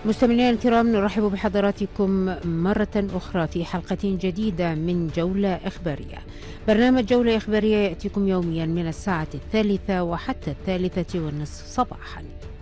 مستمعينا الكرام، نرحب بحضراتكم مرة أخرى في حلقة جديدة من جولة إخبارية. برنامج جولة إخبارية يأتيكم يوميا من الساعة 3 وحتى 3:30 صباحا.